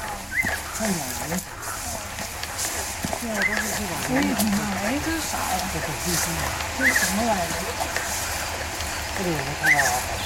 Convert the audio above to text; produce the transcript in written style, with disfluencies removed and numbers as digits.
看起来的。现在都是这种。 我也挺好的，哎，这是啥呀？ 这是机器。 这是什么来着？ 这里我们看到啊。